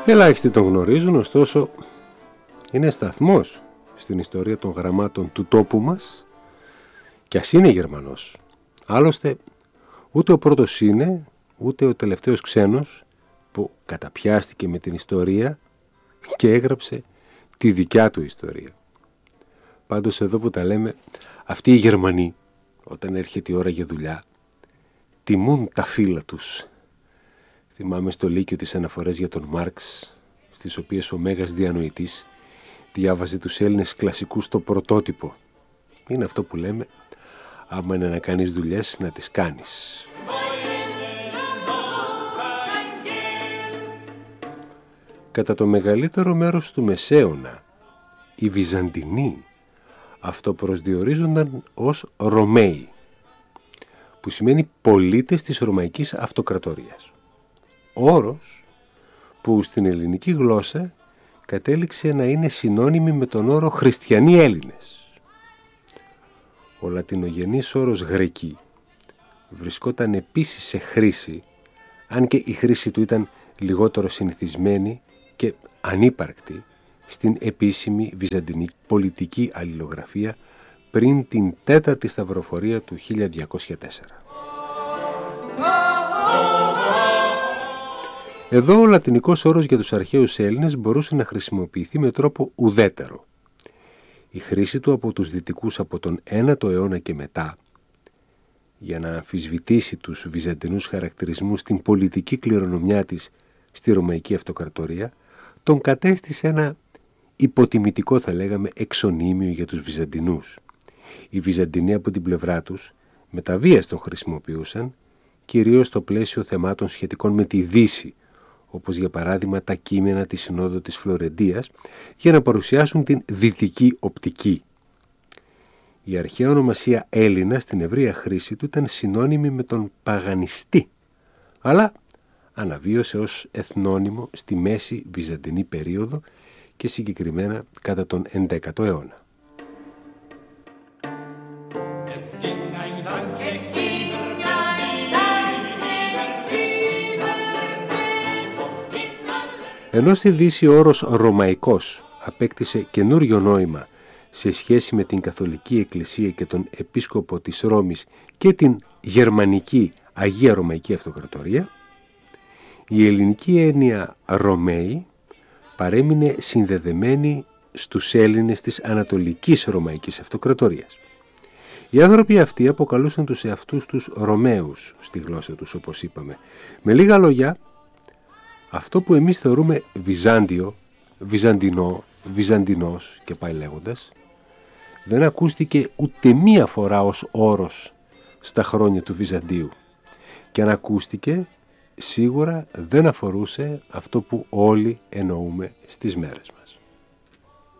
Ελάχιστοι τον γνωρίζουν, ωστόσο είναι σταθμός στην ιστορία των γραμμάτων του τόπου μας κι ας είναι Γερμανός. Άλλωστε ούτε ο πρώτος είναι, ούτε ο τελευταίος ξένος που καταπιάστηκε με την ιστορία και έγραψε τη δικιά του ιστορία. Πάντως εδώ που τα λέμε, αυτοί οι Γερμανοί, όταν έρχεται η ώρα για δουλειά, τιμούν τα φύλλα τους. Θυμάμαι στο Λύκειο τις αναφορές για τον Μάρξ, στις οποίες ο μέγας διανοητής διάβαζε τους Έλληνες κλασικούς στο πρωτότυπο. Είναι αυτό που λέμε, άμα είναι να κάνεις δουλειές, να τις κάνεις. Κατά το μεγαλύτερο μέρος του Μεσαίωνα, οι Βυζαντινοί αυτοπροσδιορίζονταν ως Ρωμαίοι, που σημαίνει πολίτες της Ρωμαϊκής Αυτοκρατορίας. Όρος που στην ελληνική γλώσσα κατέληξε να είναι συνώνυμη με τον όρο χριστιανοί Έλληνες. Ο λατινογενής όρος Γρεκοί βρισκόταν επίσης σε χρήση, αν και η χρήση του ήταν λιγότερο συνηθισμένη και ανύπαρκτη στην επίσημη βυζαντινή πολιτική αλληλογραφία πριν την τέταρτη σταυροφορία του 1204. Εδώ ο λατινικός όρος για τους αρχαίους Έλληνες μπορούσε να χρησιμοποιηθεί με τρόπο ουδέτερο. Η χρήση του από τους δυτικούς από τον 9ο αιώνα και μετά, για να αμφισβητήσει τους βυζαντινούς χαρακτηρισμούς στην πολιτική κληρονομιά της στη Ρωμαϊκή Αυτοκρατορία, τον κατέστησε ένα υποτιμητικό, θα λέγαμε, εξωνύμιο για τους Βυζαντινούς. Οι Βυζαντινοί από την πλευρά τους με τα βίας τον χρησιμοποιούσαν, κυρίως στο πλαίσιο θεμάτων σχετικών με τη Δύση, όπως για παράδειγμα τα κείμενα της Συνόδου της Φλωρεντίας, για να παρουσιάσουν την δυτική οπτική. Η αρχαία ονομασία Έλληνα στην ευρεία χρήση του ήταν συνώνυμη με τον παγανιστή, αλλά αναβίωσε ως εθνώνυμο στη μέση βυζαντινή περίοδο και συγκεκριμένα κατά τον 11ο αιώνα. Ενώ στη Δύση ο όρος Ρωμαϊκός απέκτησε καινούριο νόημα σε σχέση με την Καθολική Εκκλησία και τον Επίσκοπο της Ρώμης και την Γερμανική Αγία Ρωμαϊκή Αυτοκρατορία, η ελληνική έννοια Ρωμαίοι παρέμεινε συνδεδεμένη στους Έλληνες της Ανατολικής Ρωμαϊκής Αυτοκρατορίας. Οι άνθρωποι αυτοί αποκαλούσαν τους εαυτούς τους Ρωμαίους στη γλώσσα τους, όπως είπαμε. Με λίγα λόγια, αυτό που εμείς θεωρούμε Βυζάντιο, Βυζαντινό, Βυζαντινός και πάει λέγοντας, δεν ακούστηκε ούτε μία φορά ως όρος στα χρόνια του Βυζαντίου. Και αν ακούστηκε, σίγουρα δεν αφορούσε αυτό που όλοι εννοούμε στις μέρες μας.